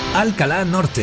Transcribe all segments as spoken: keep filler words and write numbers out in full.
Alcalá Norte.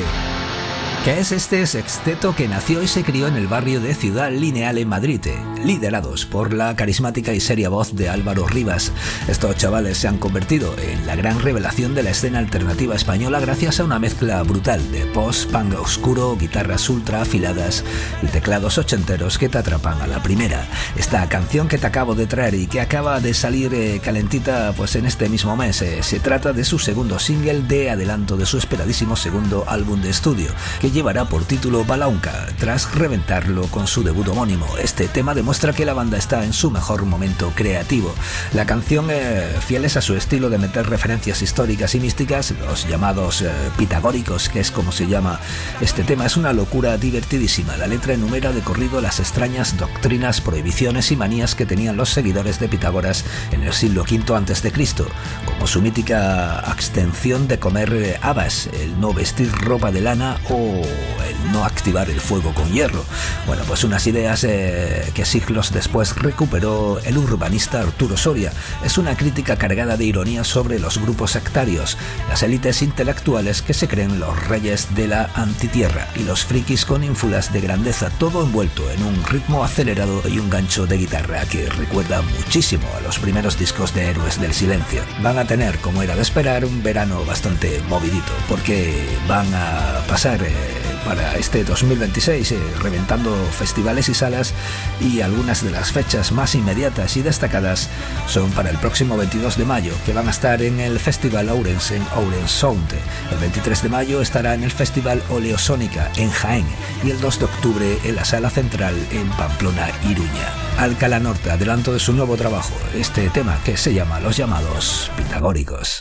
¿Qué es este sexteto que nació y se crió en el barrio de Ciudad Lineal en Madrid, liderados por la carismática y seria voz de Álvaro Rivas? Estos chavales se han convertido en la gran revelación de la escena alternativa española gracias a una mezcla brutal de post-punk oscuro, guitarras ultra afiladas y teclados ochenteros que te atrapan a la primera. Esta canción que te acabo de traer y que acaba de salir eh, calentita pues en este mismo mes, eh, se trata de su segundo single de adelanto de su esperadísimo segundo álbum de estudio, que llevará por título Balaunca, tras reventarlo con su debut homónimo. Este tema demuestra que la banda está en su mejor momento creativo. La canción, eh, fieles a su estilo de meter referencias históricas y místicas, los llamados eh, pitagóricos, que es como se llama este tema, es una locura divertidísima. La letra enumera de corrido las extrañas doctrinas, prohibiciones y manías que tenían los seguidores de Pitágoras en el siglo quinto antes de Cristo, como su mítica abstención de comer eh, habas, el no vestir ropa de lana o el no activar el fuego con hierro. Bueno, pues unas ideas eh, que siglos después recuperó el urbanista Arturo Soria. Es una crítica cargada de ironía sobre los grupos sectarios, las élites intelectuales que se creen los reyes de la antitierra y los frikis con ínfulas de grandeza, todo envuelto en un ritmo acelerado y un gancho de guitarra que recuerda muchísimo a los primeros discos de Héroes del Silencio. Van a tener, como era de esperar, un verano bastante movidito, porque van a pasar eh, para este dos mil veintiséis eh, reventando festivales y salas, y algunas de las fechas más inmediatas y destacadas son para el próximo veintidós de mayo, que van a estar en el Festival Ourens en Ourens Sound. El veintitrés de mayo estará en el Festival Oleosónica en Jaén y el dos de octubre en la Sala Central en Pamplona, Iruña. Alcalá Norte, adelanto de su nuevo trabajo, este tema que se llama Los Llamados Pitagóricos.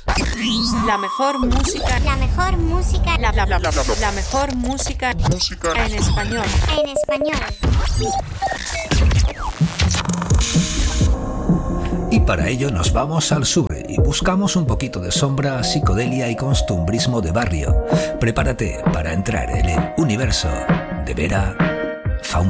La mejor música, la mejor música, la, la, la, la, la mejor música, música en español. En español. Y para ello nos vamos al sur y buscamos un poquito de sombra, psicodelia y costumbrismo de barrio. Prepárate para entrar en el universo de Vera